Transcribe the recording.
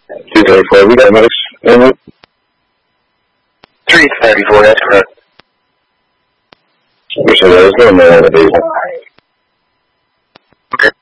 234. We got notice. 334, that's correct. So there's no mail on the diesel. Okay.